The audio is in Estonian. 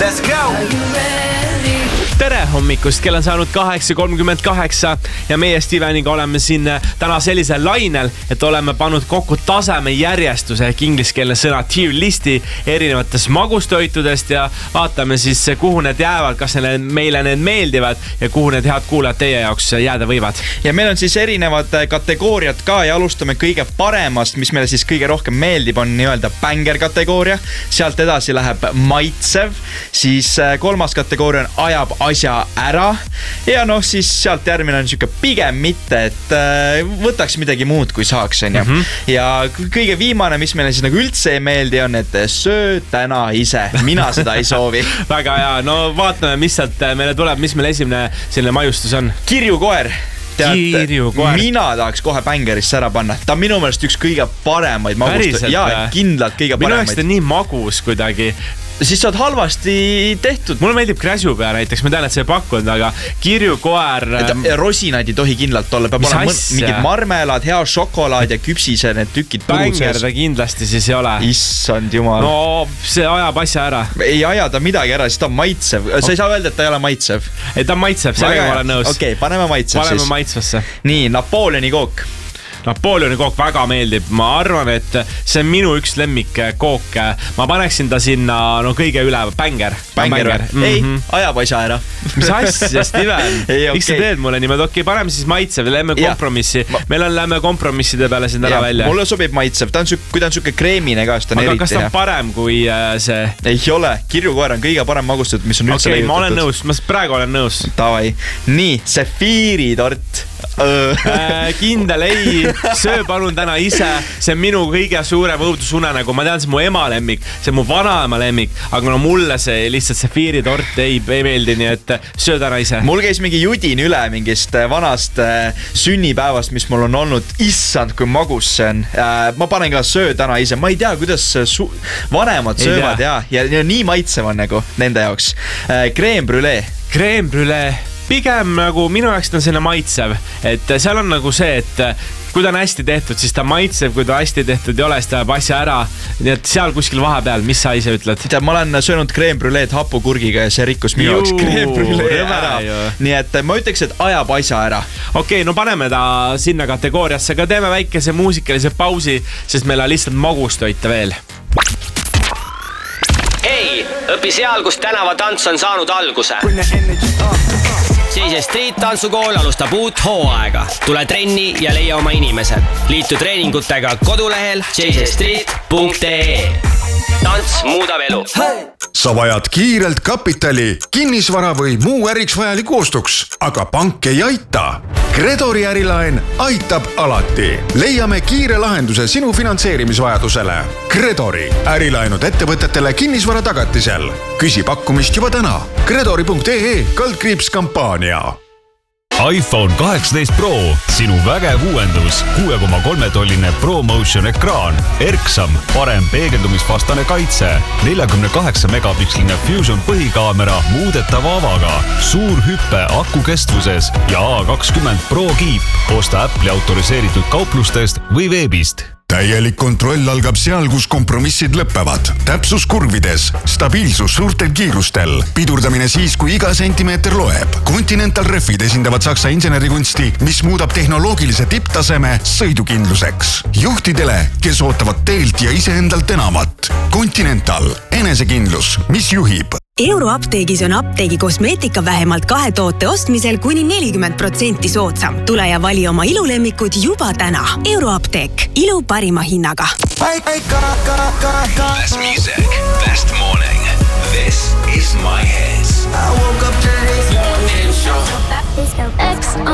Let's go! Tere hommikust, kell on saanud 8:38 ja meie Steveniga oleme siin täna sellisel lainel, et oleme pannud kokku taseme järjestuse ehk ingliskeelne sõna tier listi erinevatest magustoitudest ja vaatame siis, kuhu need jäävad, kas meile need meeldivad ja kuhu need head kuulajad teie jaoks jääda võivad. Ja meil on siis erinevad kategooriad ka ja alustame kõige paremast, mis meile siis kõige rohkem meeldib, on nii-öelda banger kategooria. Sealt edasi läheb maitsev, siis kolmas kategooria on ajab asja ära ja siis sealt järgmine on siuke pigem mitte, et võtaks midagi muud kui saaks, on ju. Ja kõige viimane, mis meile siis nagu üldse ei meeldi, on, et söö täna ise. Mina seda ei soovi. Väga hea, no vaatame, mis sealt meile tuleb, mis meil esimene selline maiustus on. Kirjukoer. Mina tahaks kohe bängerisse ära panna. Ta on minu meelest üks kõige paremaid magust. Ja kindlalt kõige paremaid. Minu jaoks ta nii magus kuidagi. Siis sa oled halvasti tehtud. Mulle meeldib kräsupea näiteks, ma tean, et see ei pakkunud, aga kirjukoer... Rosinaid ei tohi kindlalt olla, peab olema mingid marmelad, hea šokolaad ja küpsise need tükid. Bänger ta kindlasti siis ei ole. Issand jumal. No see ajab asja ära. Ei aja ta midagi ära, siis ta on maitsev. Sa ei saa öelda, et ta ei ole maitsev. Ei, ta on maitsev, sellega ma olen nõus. Okei, paneme maitsev siis. Paneme maitsvasse. Nii, Napoleoni kook. Napoleoni kook väga meeldib. Ma arvan, et see on minu üks lemmik kook. Ma paneksin ta sinna kõige üle. Bänger. Ei, ajab asja ära. Mis asja, Steven? Miks sa teed mulle niimoodi? Okei, paneme siis maitsev. Lähme kompromissi. Meil on lähme kompromisside peale siin täna välja. Mulle sobib maitsev. Kui ta on siuke kreemine ka, siis ta on eriti. Aga kas ta on parem kui see? Ei ole. Kirjukoer on kõige parem magustatud, mis on üldse leiutatud. Okei, ma olen nõus. Ma praegu olen nõus. Tavai. Nii, sefiiritort. Kindel ei. Söö palun täna ise. See on minu kõige suurem õudusunenägu. Ma tean, see on mu ema lemmik. See on mu vanaema lemmik. Aga mulle see lihtsalt sefiiritort ei meeldi, nii et söö täna ise. Mul käis mingi judin üle mingist vanast sünnipäevast, mis mul on olnud. Issand, kui magus see on. Ma panen ka söö täna ise. Ma ei tea, kuidas vanemad söövad ja nii maitsev on nagu nende jaoks. Crème brûlée. Crème brûlée. Pigem nagu minu jaoks on selline maitsev, et seal on nagu see, et kui ta on hästi tehtud, siis ta maitsev, kui ta hästi tehtud ei ole, siis ta jääb asja ära. Nii et seal kuskil vahepeal, mis sa ise ütled? Ma olen söönud crème brûleed hapukurgiga ja see rikkus minu jaoks crème brûlee ära. Nii et ma ütleks, et ajab asja ära. Okei, no paneme ta sinna kategooriasse, aga teeme väikese muusikalise pausi, sest meil on lihtsalt magustoita veel. Hei, õpi seal, kus tänavatants on saanud alguse. JJ Street tantsukool alustab uut hooaega. Tule trenni ja leia oma inimesed. Liitu treeningutega kodulehel jjstreet.ee. Tants muudab elu. Sa vajad kiirelt kapitali, kinnisvara või muu äriks vajaliku ostuks, aga pank ei aita. Credori ärilaen aitab alati. Leiame kiire lahenduse sinu finantseerimisvajadusele. Credori ärilaenud ettevõtetele kinnisvara tagatisel. Küsi pakkumist juba täna. Credori.ee/kampaania. iPhone 18 Pro, sinu vägev uuendus, 6,3-tolline ProMotion ekraan, erksam, parem peegeldumisvastane kaitse, 48 megapiksline Fusion põhikaamera muudetava avaga, suur hüppe aku kestvuses ja A20 Pro kiip. Osta Apple'i autoriseeritud kauplustest või veebist. Täielik kontroll algab seal, kus kompromissid lõppevad. Täpsus kurvides, stabiilsus suurtel kiirustel, pidurdamine siis, kui iga sentimeeter loeb. Continental Refid esindavad Saksa insenerikunsti, mis muudab tehnoloogilise tipptaseme sõidukindluseks. Juhtidele, kes ootavad teelt ja iseendalt enamat. Continental, enesekindlus, mis juhib. Euroapteegis on apteegi kosmeetika vähemalt 2 toote ostmisel kuni 40% soodsam. Tule ja vali oma ilulemmikud juba täna. Euroapteek. Ilu parima hinnaga. Best music, best morning.